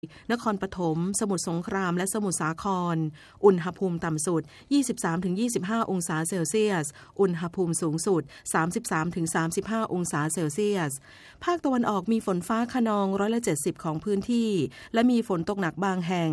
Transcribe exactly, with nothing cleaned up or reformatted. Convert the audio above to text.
นครปฐมสมุทรสงครามและสมุทรสาครอุณหภูมิต่ำสุด ยี่สิบสามถึงยี่สิบห้า องศาเซลเซียสอุณหภูมิสูงสุด สามสิบสามถึงสามสิบห้า องศาเซลเซียสภาคตะวันออกมีฝนฟ้าคะนองร้อยละเจ็ดสิบของพื้นที่และมีฝนตกหนักบางแห่ง